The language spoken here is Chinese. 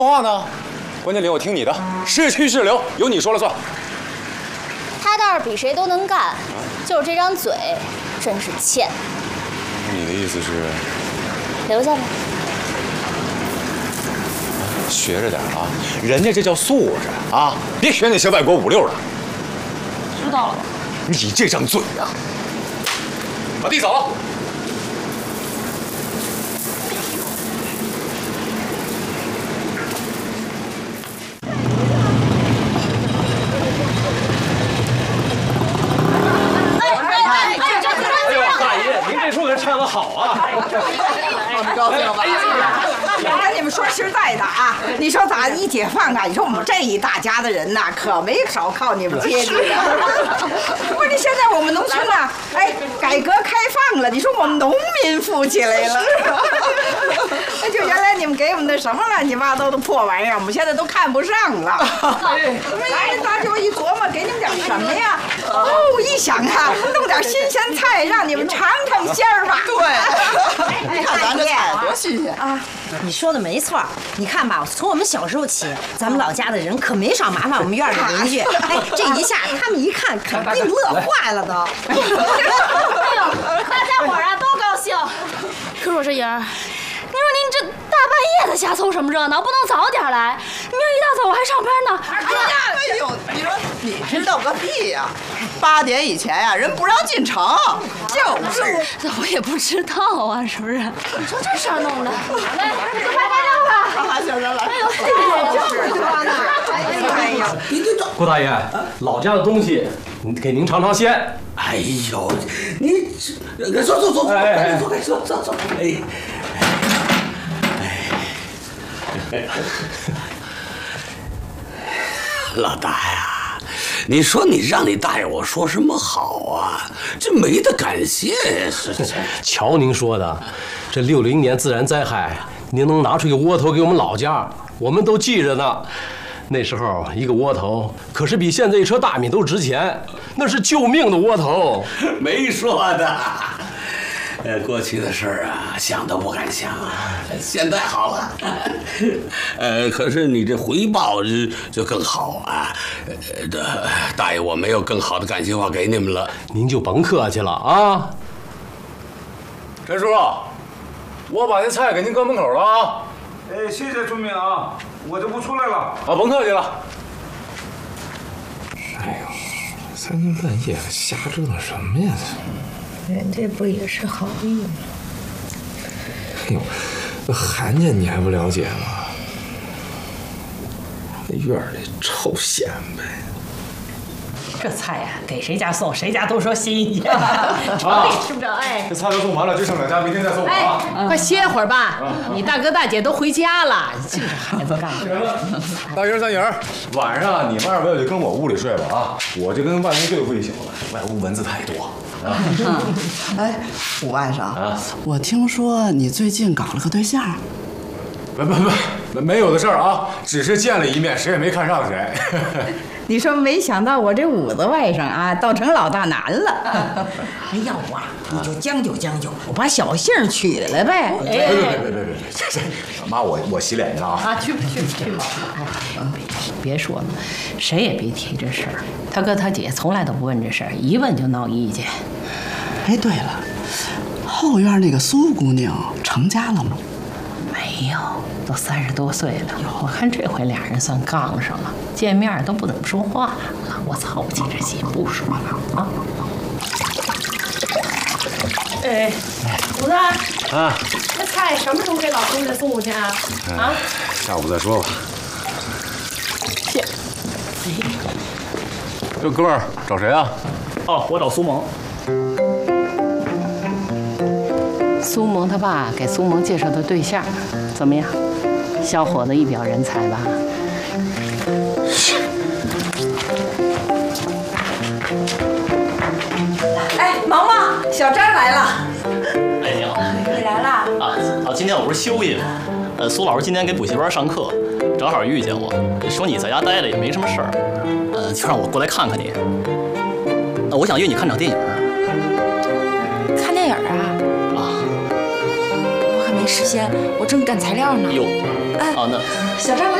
说话呢？关键领我听你的，是去是留，由你说了算。 他倒是比谁都能干，就是这张嘴真是欠。 你的意思是？ 留下吧。 学着点啊，人家这叫素质啊，别学那些外国五六的。 知道了。 你这张嘴呀，把地扫了。 唱得好啊！ 我们高兴了吧？我跟你们说实在的啊，你说咱一解放啊，你说我们这一大家的人呐，可没少靠你们接济的。不是，你现在我们农村啊，哎，改革开放了，你说我们农民富起来了。就原来你们给我们的什么乱七八糟的破玩意儿，我们现在都看不上了。来，大家一琢磨，给你们点什么呀？哦，一想啊，弄点新鲜菜，让你们尝尝鲜儿吧。 对，你看咱这菜多新鲜啊！ 你说的没错，你看吧，从我们小时候起，咱们老家的人可没少麻烦我们院里邻居。哎，这一下他们一看，肯定乐坏了都。 哎呦，大家伙啊都高兴。可是我说莹儿，你说您这大半夜的瞎凑什么热闹？不能早点来？明儿一大早我还上班呢。 哎呦，你说你知道个屁呀！8点以前呀，人不让进城。就是， 我也不知道啊，是不是？你说这事儿弄的，来，快拍照吧！ 行行来。 哎呦，就是说呢。 哎呦， 郭大爷，老家的东西，给您尝尝鲜。 哎呦，你走，赶紧走，哎，老大呀，你说你让你大爷我说什么好啊？这没得感谢。 瞧您说的，这60年自然灾害，您能拿出一个窝头给我们老家，我们都记着呢。那时候一个窝头可是比现在一车大米都值钱，那是救命的窝头。 没说的。过去的事儿啊，想都不敢想啊。现在好了，可是你这回报就更好啊。大爷，我没有更好的感谢话给你们了， 您就甭客气了啊。 陈叔，我把那菜给您搁门口了啊。 哎，谢谢村民啊，我就不出来了。 啊，甭客气了。 哎呦，3更半夜的瞎折腾什么呀？ 人家不也是好意吗？ 哎呦，那韩家你还不了解吗？那院里臭显摆。 这菜呀，给谁家送，谁家都说新鲜。 吃不着哎。这菜都送完了，就剩2家，明天再送啊。 快歇会儿吧，你大哥大姐都回家了，这孩子干的。 大英、三莹，晚上你们2位就跟我屋里睡吧啊！我就跟外屋对付一宿了，外屋蚊子太多。 哎，武外甥啊，我听说你最近搞了个对象。 没有的事儿啊，只是见了一面，谁也没看上谁。 你说没想到我这五子外甥啊，倒成老大难了。哎，要不啊，你就将就将就，我把小姓娶了呗。 别，妈，我洗脸去了啊！ 去吧。别说了，谁也别提这事儿。他哥他姐从来都不问这事儿，一问就闹意见。 哎，对了，后院那个苏姑娘成家了吗？ 没有，都30多岁了。我看这回俩人算杠上了，见面都不怎么说话了。我操不起这气，不说了啊。哎，虎子啊， 这菜什么时候给老公家送去啊？啊， 下午再说吧。 谢。 这哥们儿找谁啊？ 哦，我找苏萌。 苏萌他爸给苏萌介绍的对象，怎么样？小伙子一表人才吧？ 哎，萌萌，小张来了。 哎，你好。 你来了啊！今天我不是休息吗？苏老师今天给补习班上课，正好遇见我，说你在家待着也没什么事儿，就让我过来看看你。我想约你看场电影。 看电影啊？我可没时间，我正赶材料呢。 哟， 啊，那小张来。